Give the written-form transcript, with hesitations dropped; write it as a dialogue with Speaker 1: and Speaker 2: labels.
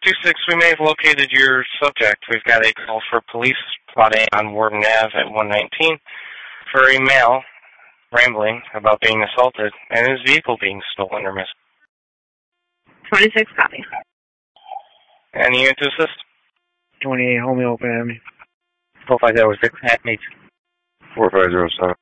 Speaker 1: 2-6, we may have located your subject. We've got a call for police spotting on Warden Ave at 119 for a male rambling about being assaulted and his vehicle being stolen or missing.
Speaker 2: 26, copy.
Speaker 1: Any unit to assist?
Speaker 3: 28, Homie Open Avenue.
Speaker 4: 4506, Hackney.
Speaker 5: 4507.